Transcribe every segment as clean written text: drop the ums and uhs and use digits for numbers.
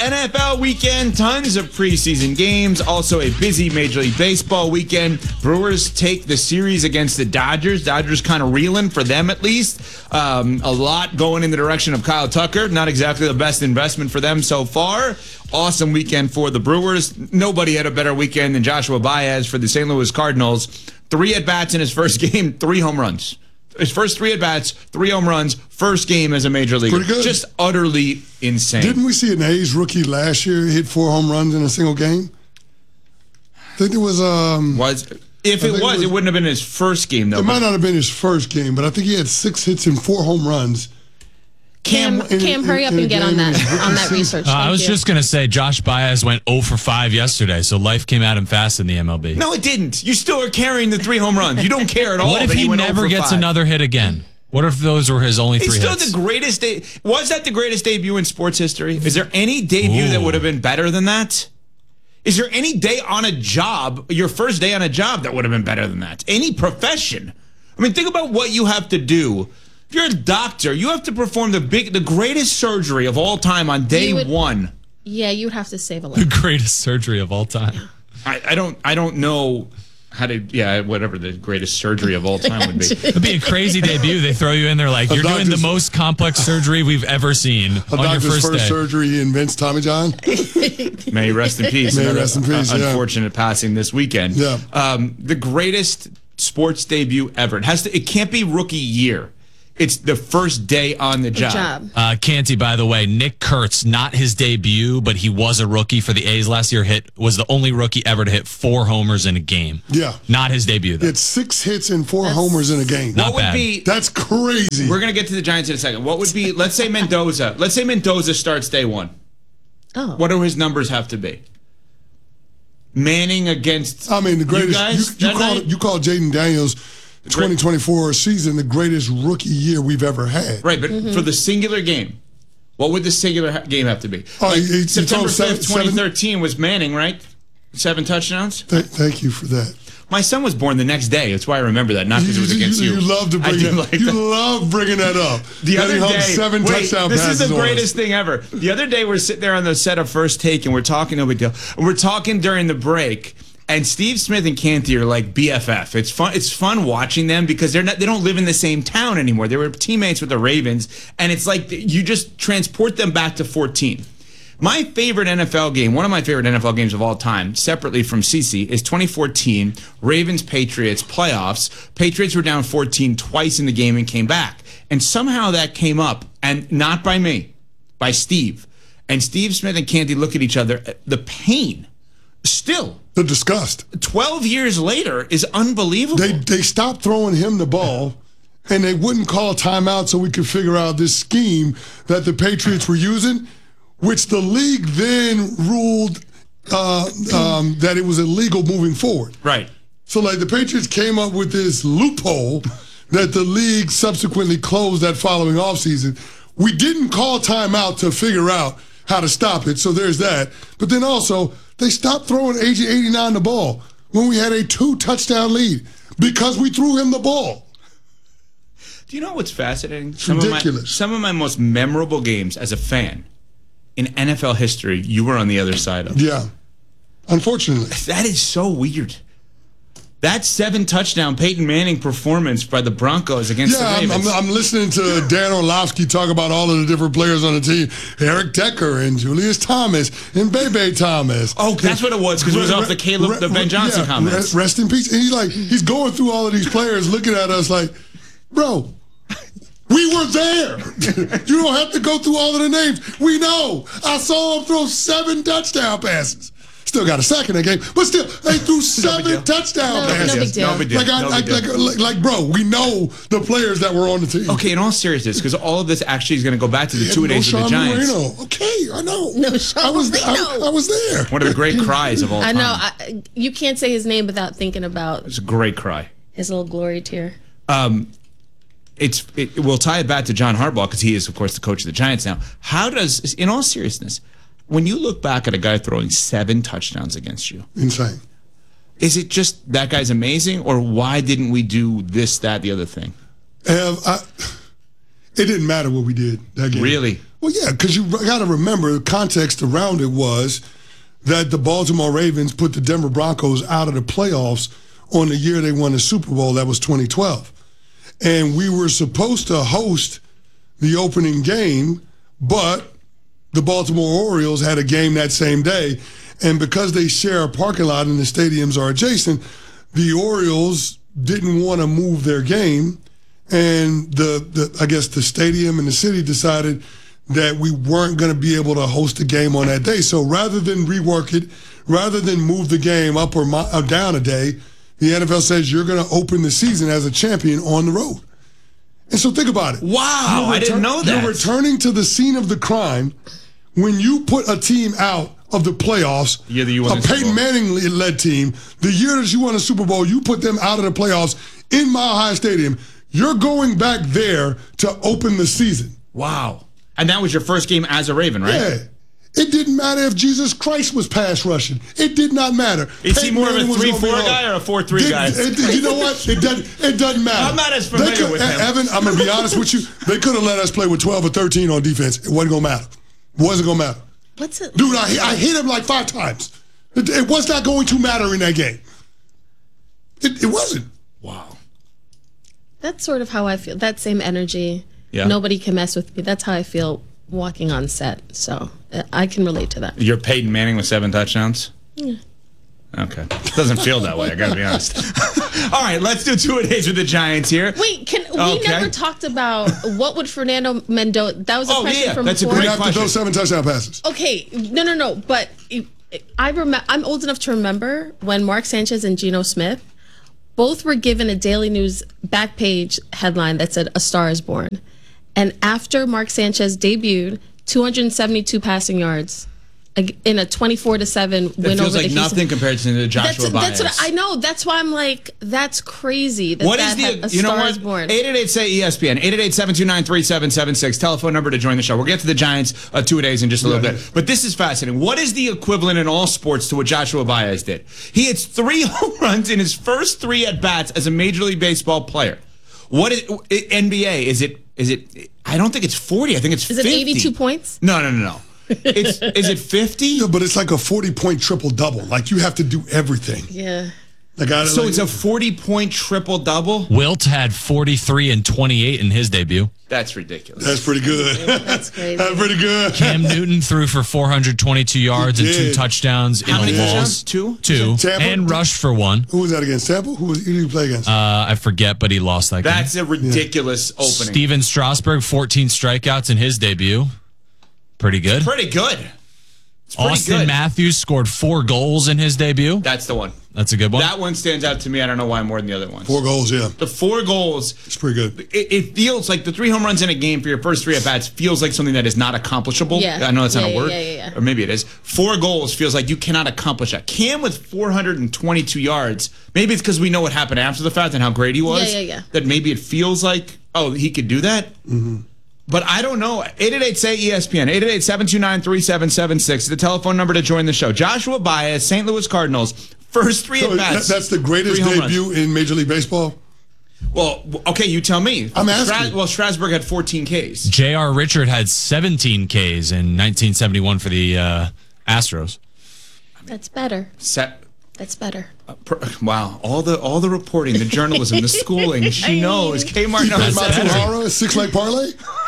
NFL weekend, tons of preseason games, also a busy Major League Baseball weekend. Brewers take the series against the Dodgers. Dodgers kind of reeling, for them at least. A lot going in the direction of Kyle Tucker. Not exactly the best investment for them so far. Awesome weekend for the Brewers. Nobody had a better weekend than Joshua Baez for the St. Louis Cardinals. 3 at-bats in his first game, 3 home runs. His first 3 at-bats, 3 home runs, first game as a major leaguer. Pretty good. Just utterly insane. Didn't we see an A's rookie last year hit 4 home runs in a single game? I think it was... If it wouldn't have been his first game, though. It might not have been his first game, but I think he had 6 hits and 4 home runs. Cam, hurry up and get on that research. I was just going to say, Josh Baez went 0 for 5 yesterday, so life came at him fast in the MLB. No, it didn't. You still are carrying the 3 home runs. You don't care at all. What if he never gets another hit again? What if those were his only 3 hits? It's still the greatest Was that the greatest debut in sports history? Is there any debut that would have been better than that? Is there any day on a job, your first day on a job, that would have been better than that? Any profession? I mean, think about what you have to do. If you're a doctor, you have to perform the greatest surgery of all time on day 1. Yeah, you would have to save a life. The greatest surgery of all time. I don't know how to, whatever the greatest surgery of all time would be. It'd be a crazy debut. They throw you in there like, you're doing the most complex surgery we've ever seen on your first day. Surgery, he invents Tommy John. May he rest in peace. May he rest in peace, unfortunate passing this weekend. Yeah. The greatest sports debut ever. It can't be rookie year. It's the first day on the job. Canty, by the way, Nick Kurtz, not his debut, but he was a rookie for the A's last year. Was the only rookie ever to hit 4 homers in a game. Yeah. Not his debut, though. It's 6 hits and 4 homers in a game. Not bad. That's crazy. We're going to get to the Giants in a second. What would be, let's say Mendoza. Let's say Mendoza starts day 1. Oh. What do his numbers have to be? Manning against the greatest. You call Jaden Daniels 2024 season the greatest rookie year we've ever had. Right, but for the singular game, what would the singular game have to be? September 5th, 2013 was Manning, right? 7 touchdowns? Thank you for that. My son was born the next day. That's why I remember that, not because it was against you. You love to bring that. You love bringing that up. The other day, 7 touchdown this passes. This is the greatest thing ever. The other day, we're sitting there on the set of First Take, and we're talking, no big deal. And we're talking during the break. And Steve Smith and Canty are like BFF. It's fun. It's fun watching them because they don't live in the same town anymore. They were teammates with the Ravens, and it's like you just transport them back to 14. My favorite NFL game, one of my favorite NFL games of all time, separately from CeCe, is 2014 Ravens-Patriots playoffs. Patriots were down 14 twice in the game and came back, and somehow that came up, and not by me, by Steve. And Steve Smith and Canty look at each other. The pain. Still, the disgust. 12 years later is unbelievable. They stopped throwing him the ball, and they wouldn't call a timeout so we could figure out this scheme that the Patriots were using, which the league then ruled that it was illegal moving forward. Right. So, the Patriots came up with this loophole that the league subsequently closed that following offseason. We didn't call timeout to figure out how to stop it, so there's that. But then also, they stopped throwing Agent 89 the ball when we had a 2-touchdown lead because we threw him the ball. Do you know what's fascinating? It's ridiculous. Some of my most memorable games as a fan in NFL history, you were on the other side of. Yeah. Unfortunately. That is so weird. That 7-touchdown Peyton Manning performance by the Broncos against the Ravens. I'm listening to Dan Orlovsky talk about all of the different players on the team. Eric Decker and Julius Thomas and Bebe Thomas. Oh, that's what it was, because it was off the Ben Johnson comments. Rest in peace. And he's going through all of these players looking at us like, bro, we were there. You don't have to go through all of the names. We know. I saw him throw 7 touchdown passes. Still got a sack in that game, but still, they threw 7 touchdown passes. No big deal. Like, bro, we know the players that were on the team. Okay, in all seriousness, because all of this actually is going to go back to the 2 days with the Giants. Marino. Okay, I know. No, Sean I was there. One of the great cries of all time. I know. You can't say his name without thinking about. It's a great cry. His little glory tear. We'll tie it back to John Harbaugh because he is, of course, the coach of the Giants now. How does, in all seriousness, when you look back at a guy throwing 7 touchdowns against you, insane. Is it just that guy's amazing, or why didn't we do this, that, the other thing? It didn't matter what we did that game. Really? Well, yeah, because you got to remember the context around it was that the Baltimore Ravens put the Denver Broncos out of the playoffs on the year they won the Super Bowl. That was 2012. And we were supposed to host the opening game, but the Baltimore Orioles had a game that same day. And because they share a parking lot and the stadiums are adjacent, the Orioles didn't want to move their game. And I guess the stadium and the city decided that we weren't going to be able to host a game on that day. So rather than rework it, rather than move the game up or down a day, the NFL says you're going to open the season as a champion on the road. And so think about it. Wow, I didn't know that. You're returning to the scene of the crime when you put a team out of the playoffs, a Peyton Manning-led team. The year that you won a Super Bowl, you put them out of the playoffs in Mile High Stadium. You're going back there to open the season. Wow. And that was your first game as a Raven, right? Yeah. It didn't matter if Jesus Christ was pass rushing. It did not matter. Is he more of a 3-4 guy or a 4-3 guy? You know what? It doesn't matter. I'm not as familiar with him. Evan, I'm going to be honest with you. They could have let us play with 12 or 13 on defense. It wasn't going to matter. It wasn't going to matter. What's it? Dude, I hit him like 5 times. It was not going to matter in that game. It wasn't. Wow. That's sort of how I feel. That same energy. Yeah. Nobody can mess with me. That's how I feel walking on set. So I can relate to that. You're Peyton Manning with 7 touchdowns? Yeah. Okay. It doesn't feel that way, I got to be honest. All right, let's do 2-a-days with the Giants here. Wait, we never talked about what would Fernando Mendoza... That was a question from that's a before. great After those 7 touchdown passes. Okay, no. But I'm old enough to remember when Mark Sanchez and Geno Smith both were given a Daily News back page headline that said, "A Star is Born." And after Mark Sanchez debuted, 272 passing yards in a 24-7 win over the It feels like Houston. nothing compared to the Joshua Baez. That's what I know. That's why I'm like, that's crazy. What is the, you know what? 888-SAY-ESPN, 888-729-3776, telephone number to join the show. We'll get to the Giants 2-a-days in just a little bit. But this is fascinating. What is the equivalent in all sports to what Joshua Baez did? He hits 3 home runs in his first 3 at-bats as a Major League Baseball player. What is NBA? Is it? I don't think it's 40. I think it's 50. Is it 82 points? No. Is it 50? Yeah, but it's like a 40-point triple-double. Like, you have to do everything. Yeah. So it's a 40-point triple-double? Wilt had 43 and 28 in his debut. That's ridiculous. That's pretty good. That's crazy. That's pretty good. Cam Newton threw for 422 yards and 2 touchdowns in How many the touchdowns? Bulls. 2? 2. And rushed for 1. Who was that against? Tampa? Who did he play against? I forget, but he lost that game. That's a ridiculous opening. Steven Strasburg, 14 strikeouts in his debut. Pretty good. Pretty good. It's pretty Austin good. Matthews scored 4 goals in his debut. That's the one. That's a good one. That one stands out to me. I don't know why more than the other ones. 4 goals, yeah. The 4 goals. It's pretty good. It feels like the 3 home runs in a game for your first 3 at-bats feels like something that is not accomplishable. Yeah. I know that's not a word. Yeah. Or maybe it is. 4 goals feels like you cannot accomplish that. Cam with 422 yards, maybe it's because we know what happened after the fact and how great he was. Yeah. That maybe it feels like, oh, he could do that. Mm-hmm. But I don't know. 888-SAY-ESPN, 888-729-3776, the telephone number to join the show. Joshua Baez, St. Louis Cardinals, first 3 at-bats. That's the greatest debut in Major League Baseball? Well, okay, you tell me. I'm asking. Strasburg had 14 Ks. J.R. Richard had 17 Ks in 1971 for the Astros. That's better. That's better. Wow, all the reporting, the journalism, the schooling, she knows. Kmart knows that. Matsubara, 6-leg parlay?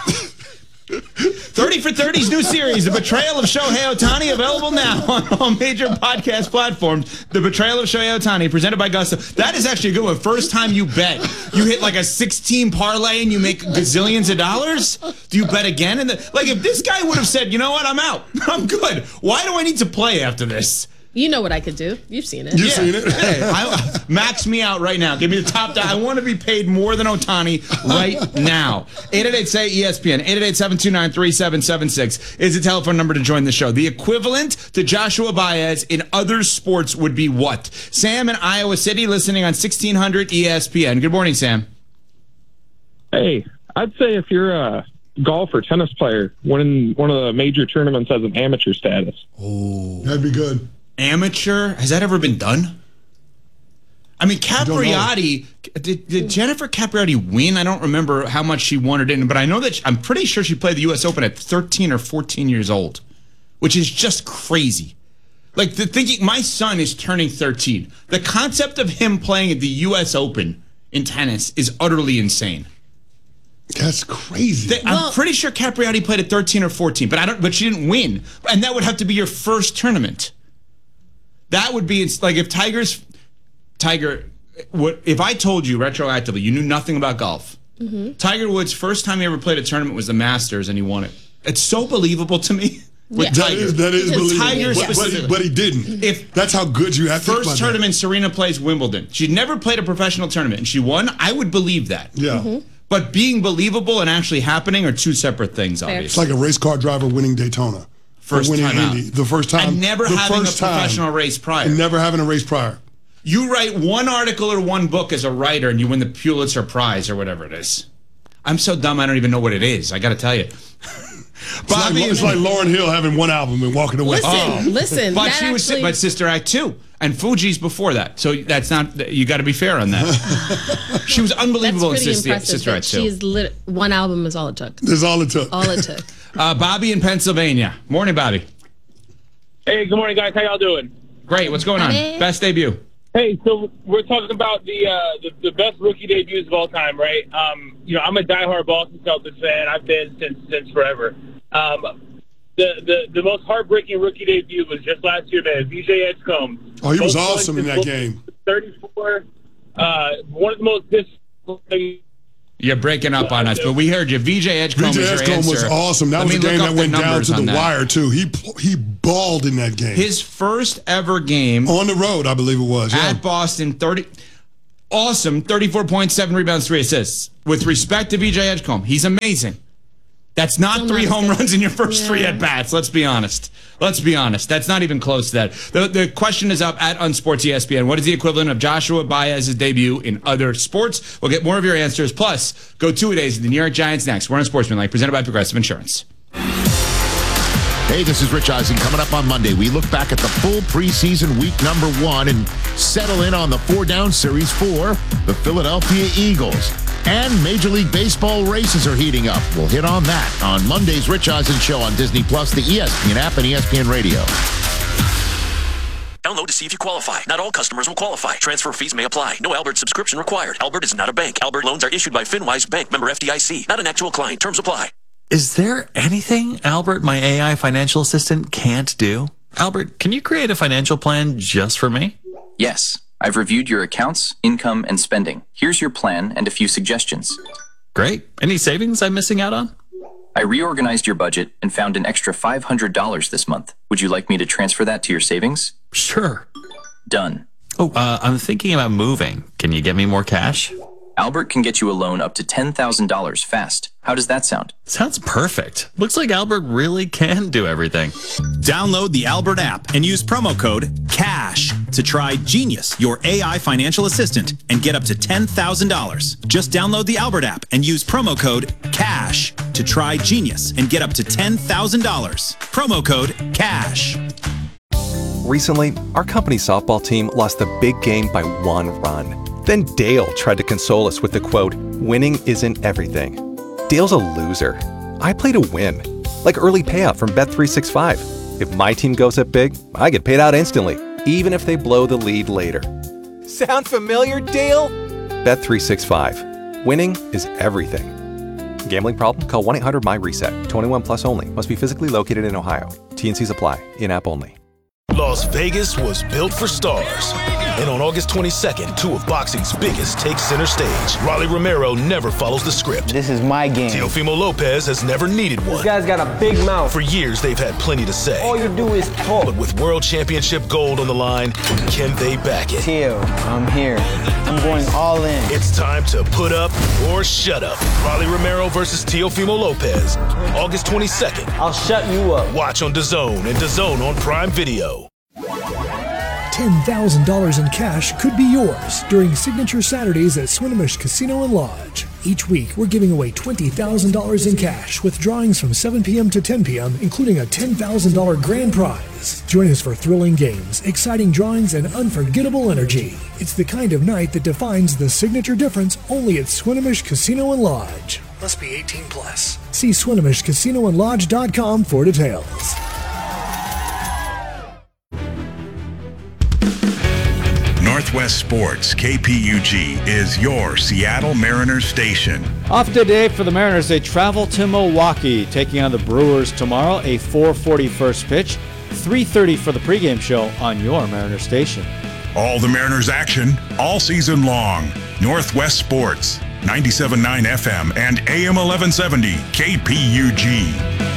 30 for 30's new series, The Betrayal of Shohei Ohtani, available now on all major podcast platforms. The Betrayal of Shohei Ohtani, presented by Gusto. That is actually a good one. First time you bet, you hit like a 16 parlay and you make gazillions of dollars? Do you bet again? And like, if this guy would have said, you know what, I'm out. I'm good. Why do I need to play after this? You know what I could do. You've seen it. You've seen it. Hey, max me out right now. Give me the top dollar. I want to be paid more than Ohtani right now. 888-SAY-ESPN, 888-729-3776 is the telephone number to join the show. The equivalent to Joshua Baez in other sports would be what? Sam in Iowa City listening on 1600 ESPN. Good morning, Sam. Hey, I'd say if you're a golf or tennis player winning one of the major tournaments as an amateur status. Oh, that'd be good. Amateur? Has that ever been done? I mean, Capriati, did Jennifer Capriati win? I don't remember how much she won or didn't, but I know that I'm pretty sure she played the U.S. Open at 13 or 14 years old, which is just crazy. Like, thinking my son is turning 13. The concept of him playing at the U.S. Open in tennis is utterly insane. That's crazy. I'm pretty sure Capriati played at 13 or 14, but she didn't win. And that would have to be your first tournament. That would be like if if I told you retroactively, you knew nothing about golf. Mm-hmm. Tiger Woods' first time he ever played a tournament was the Masters, and he won it. It's so believable to me. With Tiger. That is believable. Tiger but he didn't. That's how good you have to think about first tournament, Serena plays Wimbledon. She'd never played a professional tournament, and she won. I would believe that. Yeah. Mm-hmm. But being believable and actually happening are two separate things, obviously. It's like a race car driver winning Daytona. Winning Indy. The first time. And never having a professional race prior. And never having a race prior. You write one article or one book as a writer, and you win the Pulitzer Prize or whatever it is. I'm so dumb, I don't even know what it is. I got to tell you. It's like Lauryn Hill having one album and walking away. Listen. But but Sister Act 2 and Fuji's before that. So that's not, you got to be fair on that. She was unbelievable in Sister Act 2. She's one album is all it took. That's all it took. All it took. Bobby in Pennsylvania. Morning, Bobby. Hey, good morning, guys. How y'all doing? Great. What's going on? Best debut. Hey, so we're talking about the best rookie debuts of all time, right? I'm a diehard Boston Celtics fan. I've been since forever. The most heartbreaking rookie debut was just last year, man. VJ Edgecombe. Oh, he was awesome in that game. 34. One of the most disappointing. You're breaking up on us, but we heard you. VJ Edgecombe was awesome. That was a game that went down to the wire, too. He balled in that game. His first ever game. On the road, I believe it was. At Boston, 34 points, 7 rebounds, 3 assists. With respect to VJ Edgecombe, he's amazing. That's not 3 home runs in your first 3 at-bats. Let's be honest. That's not even close to that. The question is up at Unsports ESPN. What is the equivalent of Joshua Baez's debut in other sports? We'll get more of your answers. Plus, go 2-a-days of the New York Giants next. We're on Sportsmanlike, presented by Progressive Insurance. Hey, this is Rich Eisen. Coming up on Monday, we look back at the full preseason week number 1 and settle in on the 4-down series for the Philadelphia Eagles. And Major League Baseball races are heating up. We'll hit on that on Monday's Rich Eisen Show on Disney+, the ESPN app, and ESPN Radio. Download to see if you qualify. Not all customers will qualify. Transfer fees may apply. No Albert subscription required. Albert is not a bank. Albert loans are issued by FinWise Bank, member FDIC. Not an actual client. Terms apply. Is there anything Albert, my AI financial assistant, can't do? Albert, can you create a financial plan just for me? Yes. I've reviewed your accounts, income, and spending. Here's your plan and a few suggestions. Great. Any savings I'm missing out on? I reorganized your budget and found an extra $500 this month. Would you like me to transfer that to your savings? Sure. Done. Oh, I'm thinking about moving. Can you get me more cash? Albert can get you a loan up to $10,000 fast. How does that sound? Sounds perfect. Looks like Albert really can do everything. Download the Albert app and use promo code CASH to try Genius, your AI financial assistant, and get up to $10,000. Just download the Albert app and use promo code CASH to try Genius and get up to $10,000. Promo code CASH. Recently, our company's softball team lost the big game by 1 run. Then Dale tried to console us with the quote, "Winning isn't everything." Dale's a loser. I play to win. Like early payout from Bet365. If my team goes up big, I get paid out instantly, even if they blow the lead later. Sound familiar, Dale? Bet365. Winning is everything. Gambling problem? Call 1-800-MY-RESET. 21 plus only. Must be physically located in Ohio. T&Cs apply. In-app only. Las Vegas was built for stars. And on August 22nd, 2 of boxing's biggest take center stage. Rolly Romero never follows the script. This is my game. Teofimo Lopez has never needed one. This guy's got a big mouth. For years, they've had plenty to say. All you do is talk. But with World Championship gold on the line, can they back it? Teo, I'm here. I'm going all in. It's time to put up or shut up. Rolly Romero versus Teofimo Lopez. August 22nd. I'll shut you up. Watch on DAZN and DAZN on Prime Video. $10,000 in cash could be yours during Signature Saturdays at Swinomish Casino and Lodge. Each week, we're giving away $20,000 in cash with drawings from 7 p.m. to 10 p.m., including a $10,000 grand prize. Join us for thrilling games, exciting drawings, and unforgettable energy. It's the kind of night that defines the signature difference only at Swinomish Casino and Lodge. Must be 18 plus. See SwinomishCasinoandLodge.com for details. Northwest Sports, KPUG, is your Seattle Mariners station. Off today for the Mariners, they travel to Milwaukee, taking on the Brewers tomorrow, a 4:40 first pitch, 3:30 for the pregame show on your Mariners station. All the Mariners action, all season long. Northwest Sports, 97.9 FM and AM 1170, KPUG.